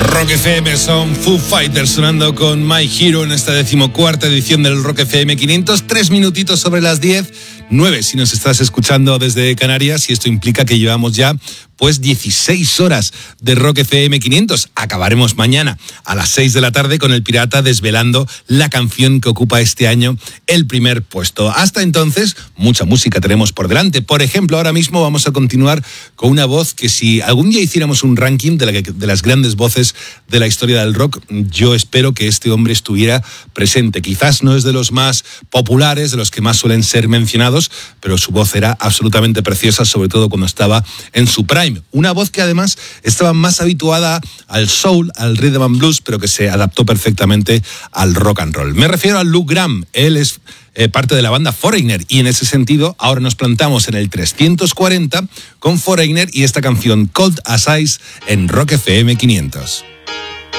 Rock FM son Foo Fighters sonando con My Hero en esta 14ª edición del Rock FM 500. 3 minutitos sobre las 10, 9 si nos estás escuchando desde Canarias, y esto implica que llevamos ya 16 horas de Rock FM 500. Acabaremos mañana a las 6 de la tarde con El Pirata desvelando la canción que ocupa este año el primer puesto. Hasta entonces, mucha música tenemos por delante. Por ejemplo, ahora mismo vamos a continuar con una voz que, si algún día hiciéramos un ranking de las grandes voces de la historia del rock, yo espero que este hombre estuviera presente. Quizás no es de los más populares, de los que más suelen ser mencionados, pero su voz era absolutamente preciosa, sobre todo cuando estaba en su prime. Una voz que además estaba más habituada al soul, al rhythm and blues, pero que se adaptó perfectamente al rock and roll. Me refiero a Lou Gramm. Él es parte de la banda Foreigner, y en ese sentido ahora nos plantamos en el 340 con Foreigner y esta canción Cold as Ice en Rock FM 500.